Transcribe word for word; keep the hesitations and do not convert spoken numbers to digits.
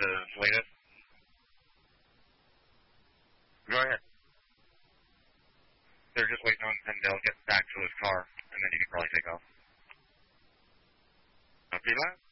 the latest? Go ahead. They're just waiting on Pendel to get back to his car, and then you can probably take off. Copy that?